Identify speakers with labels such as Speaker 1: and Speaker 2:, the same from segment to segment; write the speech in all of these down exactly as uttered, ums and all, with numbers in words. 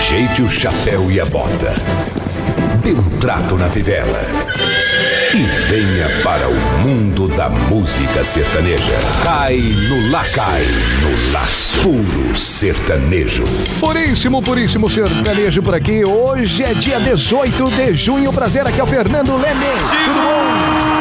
Speaker 1: Ajeite o chapéu e a bota. Dê um trato na fivela. E venha para o mundo da música sertaneja. Cai no laço. Cai no laço. Puro sertanejo.
Speaker 2: Puríssimo, puríssimo sertanejo por aqui. Hoje é dia dezoito de junho. Prazer, aqui é o Fernando Lemes. Tudo bom?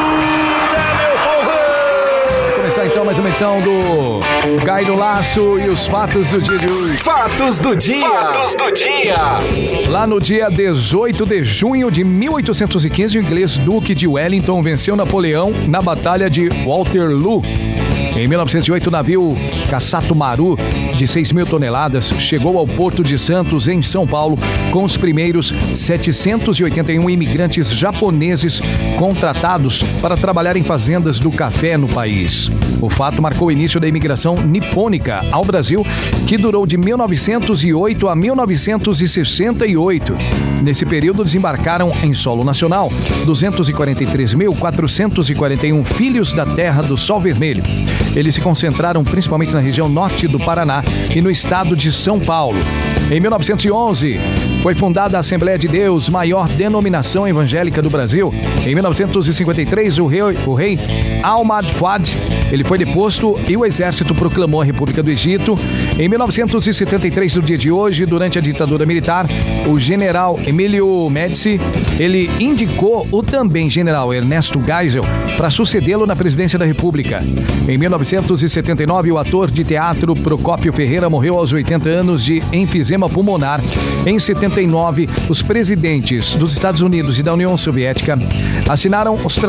Speaker 2: Começar então mais uma edição do Cai no Laço e os fatos do dia de hoje.
Speaker 1: Fatos do dia. Fatos do dia.
Speaker 2: Lá no dia dezoito de junho de mil oitocentos e quinze, o inglês Duque de Wellington venceu Napoleão na Batalha de Waterloo. Em mil novecentos e oito, o navio Kassato Maru, de seis mil toneladas, chegou ao Porto de Santos, em São Paulo, com os primeiros setecentos e oitenta e um imigrantes japoneses contratados para trabalhar em fazendas do café no país. O fato marcou o início da imigração nipônica ao Brasil, que durou de mil novecentos e oito a mil novecentos e sessenta e oito. Nesse período, desembarcaram em solo nacional duzentos e quarenta e três mil, quatrocentos e quarenta e um filhos da terra do Sol Vermelho. Eles se concentraram principalmente na região norte do Paraná e no estado de São Paulo. Em mil novecentos e onze, foi fundada a Assembleia de Deus, maior denominação evangélica do Brasil. Em mil novecentos e cinquenta e três, o rei, o rei Almad Fuad, ele foi deposto e o exército proclamou a República do Egito. Em mil novecentos e setenta e três, no dia de hoje, durante a ditadura militar, o general Emílio Médici, ele indicou o também general Ernesto Geisel para sucedê-lo na presidência da República. Em mil novecentos e setenta e nove, o ator de teatro Procópio Ferreira morreu aos oitenta anos de enfisema pulmonar. Em setenta e nove, os presidentes dos Estados Unidos e da União Soviética assinaram os tratados